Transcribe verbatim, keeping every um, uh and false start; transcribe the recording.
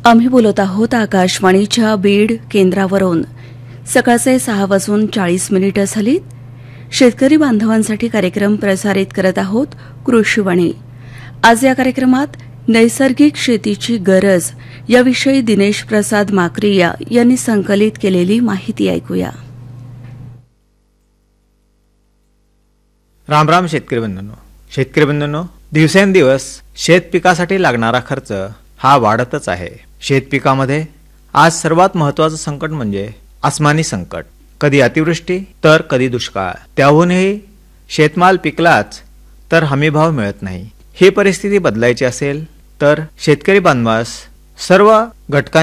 आम्ही बोलत आहोत आकाशवाणीच्या बीड केंद्रावरून. सकाळचे सहा वाजून चाळीस मिनिटं झालीत. शेतकरी बांधवांसाठी कार्यक्रम प्रसारित करत आहोत कृषीवाणी. आज या कार्यक्रमात नैसर्गिक शेतीची गरज याविषयी दिनेश प्रसाद माकरिया यांनी संकलित केलेली माहिती ऐकूया. राम राम शेतकरी बंधूंनो. शेतकरी बंधूंनो, दिवसेंदिवस शेत पिकासाठी लागणारा खर्च हा वाढतच आहे. शेत पिकामध्ये आज सर्वात महत्वाचं संकट म्हणजे आसमानी संकट. कधी अतिवृष्टी तर कधी दुष्काळ. त्याहूनही शेतमाल पिकलाच तर हमीभाव मिळत नाही. ही परिस्थिती बदलायची असेल तर शेतकरी बांधवास सर्व घटकांची